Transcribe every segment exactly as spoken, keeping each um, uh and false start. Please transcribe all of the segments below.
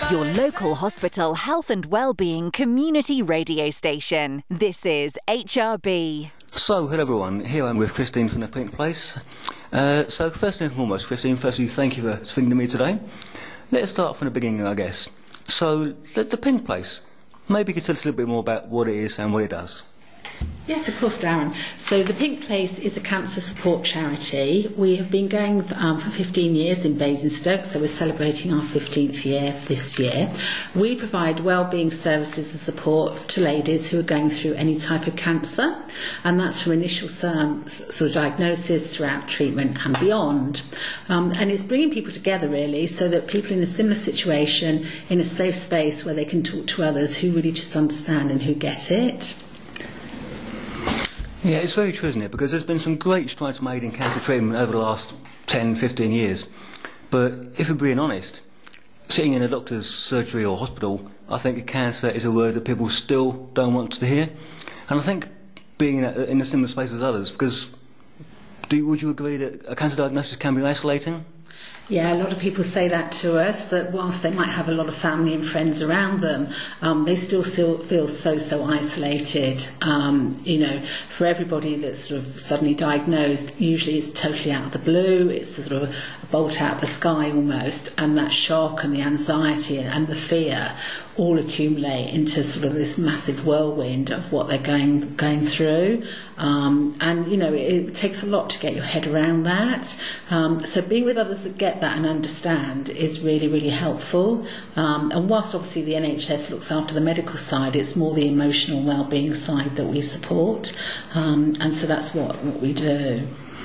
Your local hospital health and wellbeing community radio station. This is H R B. So, hello everyone, here I'm with Christine from the Pink Place. Uh, so, first and foremost, Christine, firstly, thank you for speaking to me today. Let's start from the beginning, I guess. So, the, the Pink Place, maybe you could tell us a little bit more about what it is and what it does. Yes, of course, Darren. So the Pink Place is a cancer support charity. We have been going um, for fifteen years in Basingstoke, so we're celebrating our fifteenth year this year. We provide wellbeing services and support to ladies who are going through any type of cancer, and that's from initial um, sort of diagnosis throughout treatment and beyond. Um, and it's bringing people together, really, so that people in a similar situation, in a safe space where they can talk to others who really just understand and who get it. Yeah, it's very true, isn't it? Because there's been some great strides made in cancer treatment over the last ten, fifteen years. But if we're being honest, sitting in a doctor's surgery or hospital, I think cancer is a word that people still don't want to hear. And I think being in a, in a similar space as others, because do, would you agree that a cancer diagnosis can be isolating? Yeah, a lot of people say that to us, that whilst they might have a lot of family and friends around them, um, they still feel, feel so, so isolated. Um, you know, for everybody that's sort of suddenly diagnosed, usually it's totally out of the blue, it's sort of a bolt out of the sky almost, and that shock and the anxiety and the fear all accumulate into sort of this massive whirlwind of what they're going going through. Um, and, you know, it, it takes a lot to get your head around that. Um, so being with others that get that and understand is really, really helpful. Um, and whilst obviously the N H S looks after the medical side, it's more the emotional wellbeing side that we support. Um, and so that's what, what we do.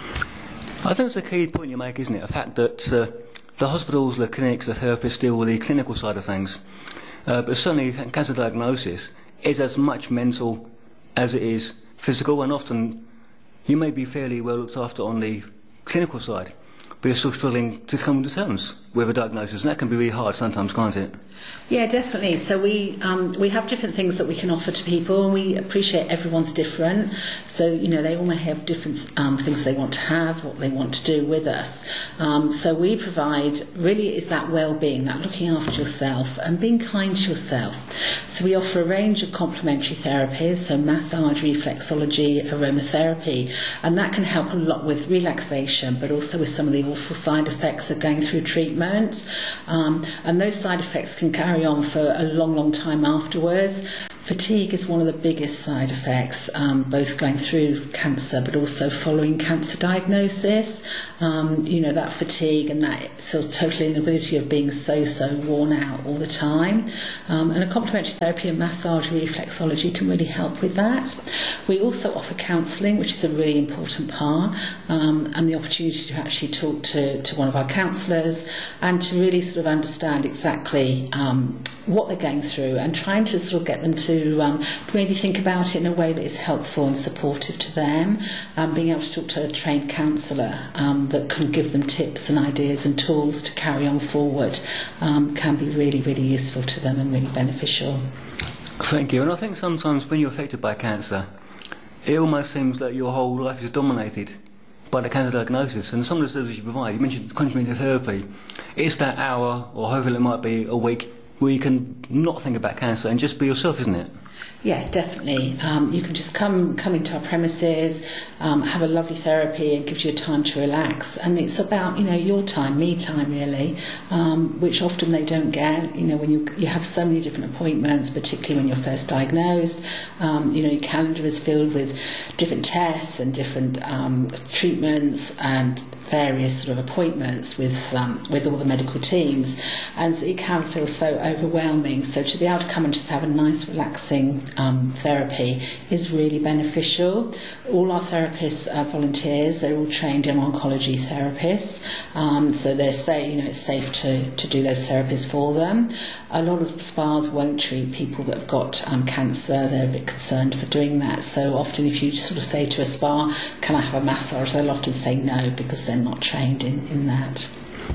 I think it's a key point you make, isn't it? The fact that uh, the hospitals, the clinics, the therapists deal with the clinical side of things. Uh, but certainly cancer diagnosis is as much mental as it is physical, and often you may be fairly well looked after on the clinical side, but you're still struggling to come to terms with a diagnosis, and that can be really hard sometimes, can't it? Yeah, definitely. So we um, we have different things that we can offer to people, and we appreciate everyone's different. So, you know, they all may have different um, things they want to have, what they want to do with us. Um, so we provide, really is that well-being, that looking after yourself and being kind to yourself. So we offer a range of complementary therapies, so massage, reflexology, aromatherapy, and that can help a lot with relaxation, but also with some of the awful side effects of going through treatment. Um, and those side effects can carry on for a long, long time afterwards. Fatigue is one of the biggest side effects, um, both going through cancer but also following cancer diagnosis. Um, you know, that fatigue and that sort of total inability of being so, so worn out all the time. Um, and a complementary therapy and massage reflexology can really help with that. We also offer counselling, which is a really important part, um, and the opportunity to actually talk to, to one of our counsellors and to really sort of understand exactly um, what they're going through, and trying to sort of get them to um, maybe think about it in a way that is helpful and supportive to them. Um, being able to talk to a trained counsellor um, that can give them tips and ideas and tools to carry on forward um, can be really, really useful to them and really beneficial. Thank you. And I think sometimes when you're affected by cancer, it almost seems that your whole life is dominated by the cancer diagnosis, and some of the services you provide, you mentioned complementary therapy, it's that hour or however it might be a week where you can not think about cancer and just be yourself, isn't it? Yeah, definitely. Um, you can just come come into our premises, um, have a lovely therapy, and gives you time to relax. And it's about, you know, your time, me time, really, um, which often they don't get. You know, when you you have so many different appointments, particularly when you're first diagnosed. Um, you know, your calendar is filled with different tests and different um, treatments and various sort of appointments with um, with all the medical teams, and it can feel so overwhelming. So to be able to come and just have a nice, relaxing Um, therapy is really beneficial. All our therapists are volunteers. They're all trained in oncology therapists, um, so they're say you know it's safe to, to do those therapies for them. A lot of spas won't treat people that have got um, cancer. They're a bit concerned for doing that. So often, if you sort of say to a spa, "Can I have a massage?" they'll often say no because they're not trained in, in that.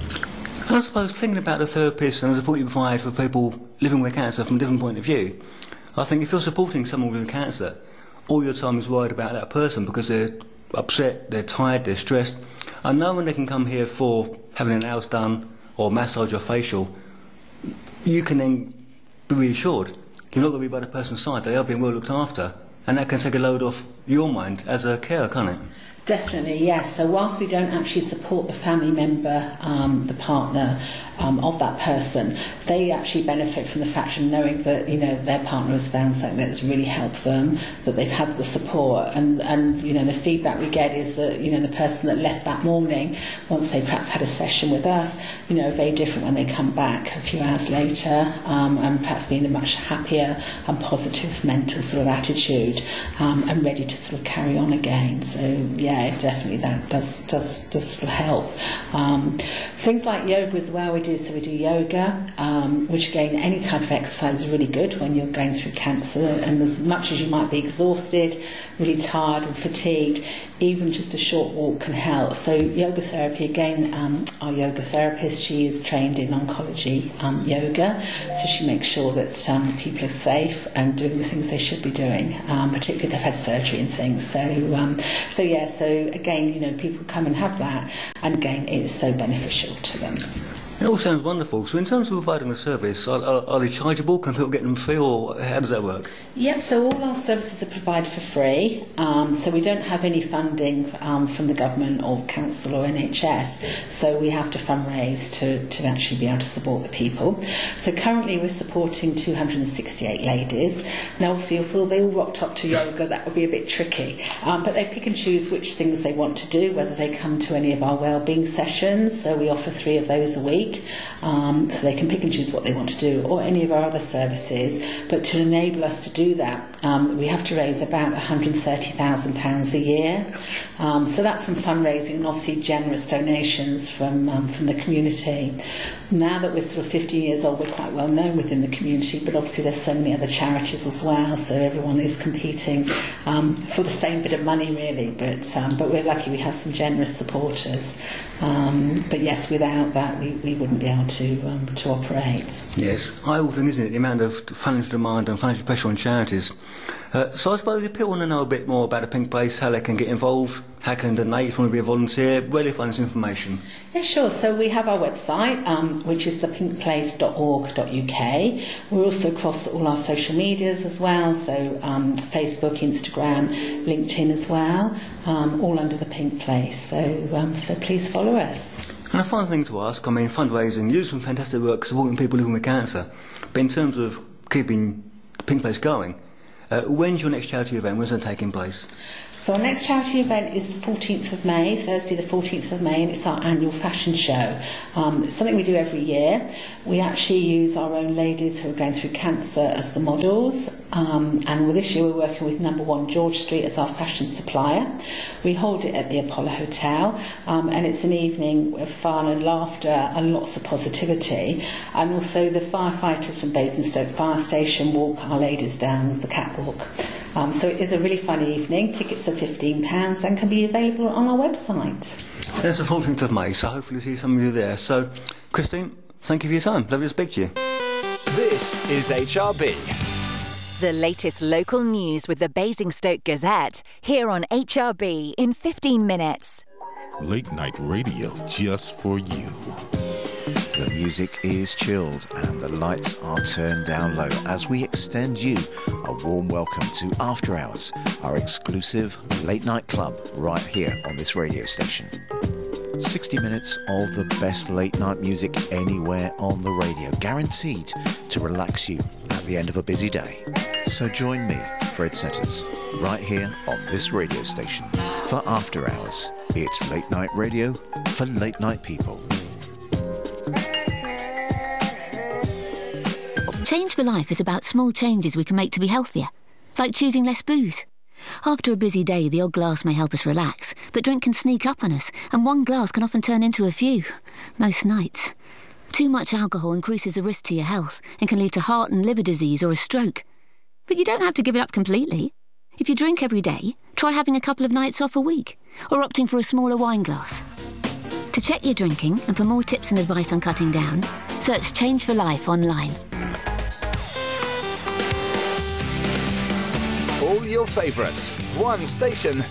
I suppose thinking about the therapists and the support you provide for people living with cancer from a different point of view, I think if you're supporting someone with cancer, all your time is worried about that person because they're upset, they're tired, they're stressed, and knowing they can come here for having an nails done or massage or facial, you can then be reassured. You're not going to be by the person's side. They are being well looked after. And that can take a load off your mind as a carer, can't it? Definitely, yes. So whilst we don't actually support the family member, um, the partner um, of that person, they actually benefit from the fact of knowing that, you know, their partner has found something that's really helped them, that they've had the support, and, and you know, the feedback we get is that, you know, the person that left that morning, once they perhaps had a session with us, you know, very different when they come back a few hours later, um, and perhaps being a much happier and positive mental sort of attitude, um, and ready to sort of carry on again. So yeah, definitely that does does does sort of help. Um, things like yoga as well, we do so we do yoga, um, which again, any type of exercise is really good when you're going through cancer, and as much as you might be exhausted, really tired and fatigued, even just a short walk can help. So yoga therapy, again, um, our yoga therapist, she is trained in oncology um, yoga, so she makes sure that um, people are safe and doing the things they should be doing, um, particularly if they've had surgery and things. So um, so yeah, so again, you know, people come and have that, and again, it is so beneficial to them. It all sounds wonderful. So in terms of providing a service, are, are, are they chargeable? Can people get them free, or how does that work? Yep, so all our services are provided for free. Um, so we don't have any funding um, from the government or council or N H S. So we have to fundraise to, to actually be able to support the people. So currently we're supporting two hundred sixty-eight ladies. Now obviously if they all rocked up to yoga, that would be a bit tricky. Um, but they pick and choose which things they want to do, whether they come to any of our wellbeing sessions. So we offer three of those a week. Um, so they can pick and choose what they want to do, or any of our other services. But to enable us to do that, um, we have to raise about one hundred thirty thousand pounds a year. Um, so that's from fundraising and obviously generous donations from um, from the community. Now that we're sort of fifty years old, we're quite well known within the community, but obviously there's so many other charities as well, so everyone is competing um, for the same bit of money really, but um, but we're lucky we have some generous supporters. Um, but yes, without that we, we wouldn't be able to um, to operate. Yes, I often, isn't it, the amount of financial demand and financial pressure on charities. Uh, so I suppose if people want to know a bit more about the Pink Place, how they can get involved, how can they donate if they want to be a volunteer, where do they find this information? Yeah, sure. So we have our website, um, which is the pink place dot org dot U K. We're also across all our social medias as well, so um, Facebook, Instagram, LinkedIn as well, um, all under the Pink Place. So, um, so please follow us. And a final thing to ask, I mean, fundraising, you do some fantastic work supporting people living with cancer, but in terms of keeping the Pink Place going, Uh, when's your next charity event? When's that taking place? So our next charity event is the fourteenth of May, Thursday the fourteenth of May, and it's our annual fashion show. Um, it's something we do every year. We actually use our own ladies who are going through cancer as the models, um, and with this year we're working with Number One George Street as our fashion supplier. We hold it at the Apollo Hotel, um, and it's an evening of fun and laughter and lots of positivity. And also the firefighters from Basingstoke Fire Station walk our ladies down the catwalk. Um, so it is a really fun evening. Tickets are fifteen pounds and can be available on our website. It's the fourteenth of May, so hopefully see some of you there. So, Christine, thank you for your time. Lovely to speak to you. This is H R B. The latest local news with the Basingstoke Gazette, here on H R B in fifteen minutes. Late night radio just for you. The music is chilled and the lights are turned down low as we extend you a warm welcome to After Hours, our exclusive late night club right here on this radio station. sixty minutes of the best late night music anywhere on the radio, guaranteed to relax you at the end of a busy day. So join me, Fred Setters, right here on this radio station for After Hours. It's late night radio for late night people. Change for Life is about small changes we can make to be healthier, like choosing less booze. After a busy day, the odd glass may help us relax, but drink can sneak up on us, and one glass can often turn into a few, most nights. Too much alcohol increases the risk to your health and can lead to heart and liver disease or a stroke. But you don't have to give it up completely. If you drink every day, try having a couple of nights off a week, or opting for a smaller wine glass. To check your drinking and for more tips and advice on cutting down, search Change for Life online. All your favourites, one station,